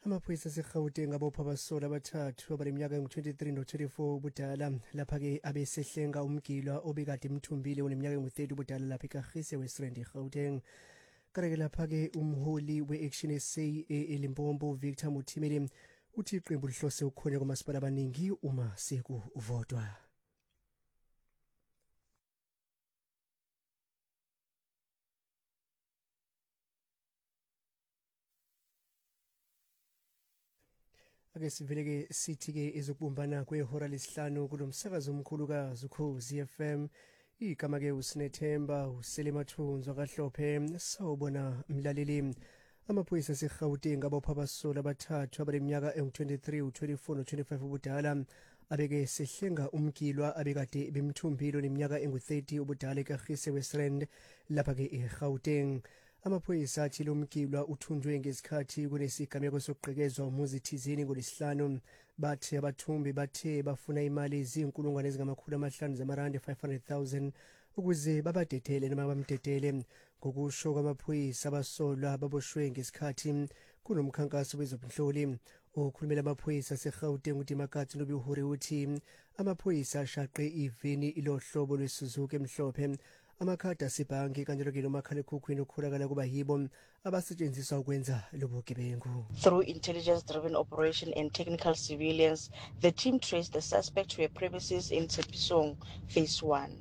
Amaphoyisa aseGauteng abopha abasolwa abathathu abaneminyaka engu-23 no-24 ubudala lapha-ke abesehlenga umgilwa obekade emthumbile oneminyaka engu-30 ubudala lapha eKagise West Rand eGauteng. Kanti-ke lapha-ke umholi we-Action SA eLimpopo Victor Muthimeli uthi iqembu lihlose ukukhonya kwamasipala abaningi uma sekuvotwa. Ake sivele-ke sithi-ke ezokubumbana kwehora lesihlanu kulo msakazo omkhulukazi Ukhozi FM. Igama-ke uSinethemba uSelemathunzwa kaHlophe. Sawubona mlaleli. Amaphoyisa aseGauteng abopha abasolwa abathathu abaneminyaka engu-23, u-24 no-25 ubudala abeke sehlenga umgilwa abekade bemthumbile oneminyaka engu-30 ubudala eKagise West Rand lapha-ke eGauteng. Amaphoyisa athi lo mgilwa uthunjwe ngesikhathi kunesigameko sokugqekezwa umuzi thizeni ngolesihlanu. Bathi abathumbi bathe bafuna imali eziyizinkulungwane ezingama-500 zamarandi 500,000 ukuze babadedele noma bamdedele. Ngokusho kwamaphoyisa abasolwa baboshwe ngesikhathi kunomkhankaso wezobunhloli. Okhulumela amaphoyisa aseGauteng uDimakatsi Nobihuri uthi amaphoyisa ashaqe iveni ilohlobo lweSuzuki emhlophe, amakhadi asebhanki kanjalo-ke nomakhalekhukhwini okukholakala kuba yibo abasetshenziswa ukwenza lobo bugebengu. Through intelligence-driven operation and technical surveillance, the team traced the suspect to a premises in Tshepisong, Phase 1.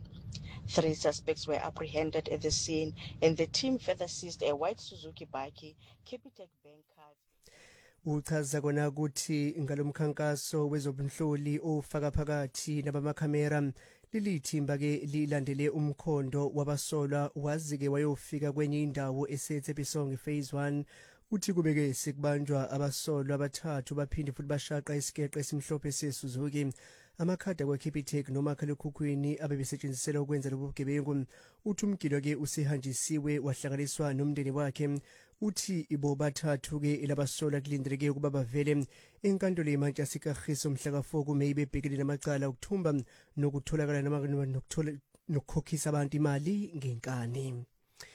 3 suspects were apprehended at the scene, and the team further seized a white Suzuki bike, Capitec bank card. Uchaza kona ukuthi ngalomkhankaso wezobunhloli ofaka phakathi nabamakhamera leli thimba-ke lilandele umkhondo wabasolwa wazi-ke wayofika kwenye indawo eseTshepisong Phase 1. Uthi kubeke sekubanjwa abasolwa abathathu baphinde futhi bashaqa isikeqe esimhlophe seSuzuki, amakhadi akwa-Capitec nomakhalekhukhwini abebesetshenziselwa ukwenza lobo bugebengu. Uthi umgilwa-ke usehanjisiwe wahlanganiswa nomndeni wakhe. Uthi ibo bathathu-ke labasolwa kulindeleke ukuba bavele enkantolo yeMantshisi kaGiso mhla ka-4 kuMeyi bebhekene namacala okuthumba nokutholakala nokukhokhisa abantu imali ngenkani.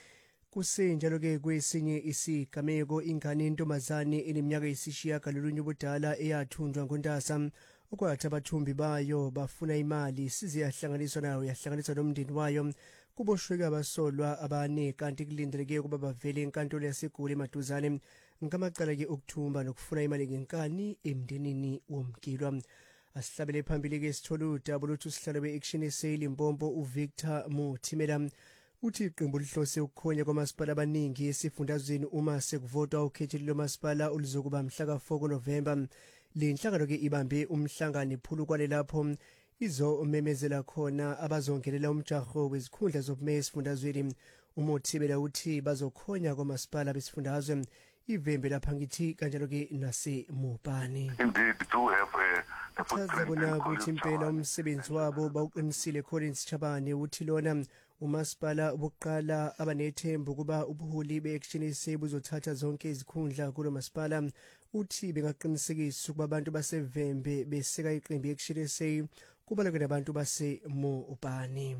Kusenjalo-ke kwesinye isigameko ingane yentombazane eneminyaka eyisishiyagalolunye ubudala eyathunjwa ngoNtasa okwathi abathumbi bayo bafuna imali size yahlanganiswa nomndeni wayo. Kuboshwe abasolwa abane kanti kulindeleke ukuba bavele enkantolo yaseGoli emaduzane ngamacala-ke okuthumba nokufuna imali ngenkani emndenini womgilwa. Asihlabele phambili-ke sithola udaba oluthi usihlalo we-Action SA Limpopo uVictor Muthimela uthi iqembu lihlose ukukhonya kwamasipala abaningi esifundazweni uma sekuvotwa ukhetho lomasipala oluzokuba mhla ka-4 Novemba. Le nhlangano-ke ibambe umhlangano ephulukwane lapho izomemezela khona abazongenela umjaho wezikhundla zobumeya esifundazweni. Umuthibela uthi bazokhonya kwamasipala besifundazwe ivembe lapha ngithi kanjalo-ke nasemupani. Indeed, do have a Chaza kona ukuthi impela umsebenzi wabo bawuqinisile. Collins Chabane uthi lona umasipala bokuqala abanethemba ukuba ubuholi be-Action SA buzothatha zonke izikhundla kulo masipala. Uthi bengaqinisekisa ukuba abantu basevembe beseka iqembu i-Action SA kubalwa nabantu basemupani.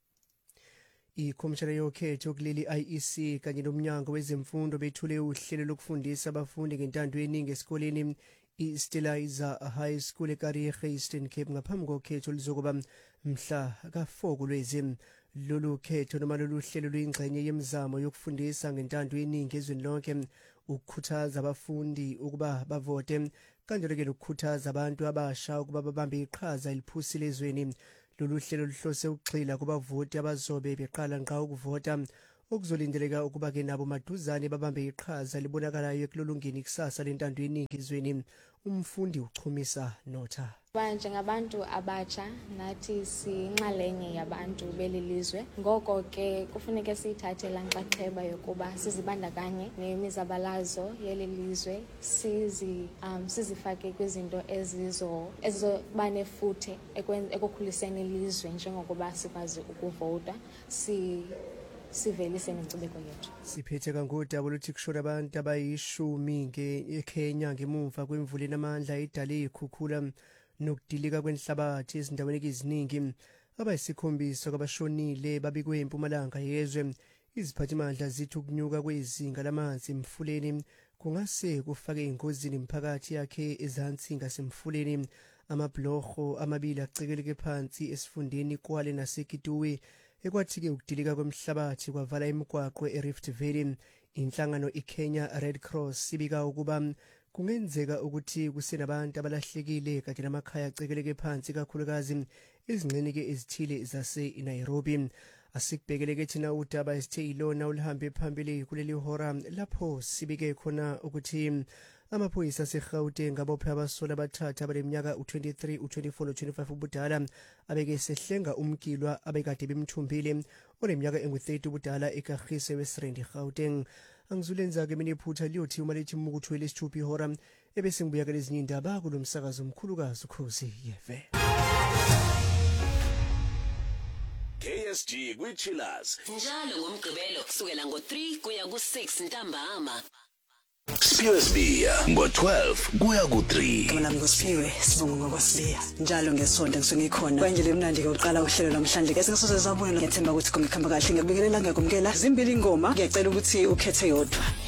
Ikhomishana yokhetho kuleli IEC kanye nomnyango wezemfundo bethule uhlelo lokufundisa abafundi ngentando yeningi esikoleni iStelizer High School eKariyerge Eastern Cape ngaphambi kokhetho lizokuba mhla ka-4 kuLwezi. Lolu khetho noma lolu hlelo luyingxenye yemizamo yokufundisa ngentando yeningi ezweni lonke, ukukhuthaza abafundi ukuba bavote kanjalo-ke nokukhuthaza abantu abasha ukuba babambe iqhaza eliphusile ezweni. Lolu hlelo luhlose ukugxila kubavoti abazobe beqala ngqa ukuvota okuzolindeleka ukuba-ke nabo maduzane babambe iqhaza libonakalayo ekulolongeni ikusasa lentando yeningi ezweni. Umfundi uchumisa Notha. Njengabantu abatsha nathi siyinxalenye yabantu beli lizwe, ngoko ke kufuneka siyithathe laa nxaxheba yokuba sizibandakanye nemizabalazo yeli lizwe, sizifake kwizinto ezizoba nefuthe ekukhuliseni ilizwe njengokuba sikwazi ukuvota, sivelise nenkcubeko yethu. Siphethe kangodaba oluthi kushona abantu abayishumi eKenya ngemuva kwemvula enamandla edale ikhukhula nokudilika kwenhlabathi ezindaweni eziningi. Abayisikhombisa kwabashonile babikwe eMpumalanga yezwe. Iziphathimandla zithi ukunyuka kwezinga lamanzi emfuleni kungase kufake engozini imphakathi yakhe ezansi ngasemfuleni. Amabhlorho amabili acekeleke phansi esifundeni Kwale naseKituwe, ekwathi-ke ukudilika kwemhlabathi kwavala imigwaqo eRift Valley. Inhlangano iKenya Red Cross ibika ukuba kungenzeka ukuthi kusenabantu abalahlekile kanye namakhaya acekeleke phansi kakhulukazi ezingxenye ezithile zase-Nairobi. Asikubhekeleke thina udaba esithe ilona oluhambe phambili kuleli hora lapho sibike khona ukuthi amaphoyisa aseGauteng abophe abasola abathathu abaleminyaka u-23, u-24 no-25 ubudala abeke sehlenga umkilwa abekade bemthumbile oneminyaka engu-30 ubudala eKagiso weSrandi Gauteng. Angizulenza-ke mina iphutha liyothi uma lethi mukuthu welesithupha ihora ebese ngibuyakela ezinye indaba kulo msakazo omkhulukazi Ukhozi Yeve. KSG kwi-Chillers njalo ngomgqibelo kusukela ngo-3 kuya ku-6 ntambama. Siphiwe Sibiya ngo-12 kuya ku-3. Mina ngosifiwe sibonga ngokwasibiya njalo ngesonto ngisuke ngikhona kanje lemnandi ke uqala uhlelo namhlanje ke singasoze sabona ngethemba ukuthi konke kuhamba kahle ngiyabingelela ngiyakumkela zimbili ingoma ngiyacela ukuthi ukhethe yodwa.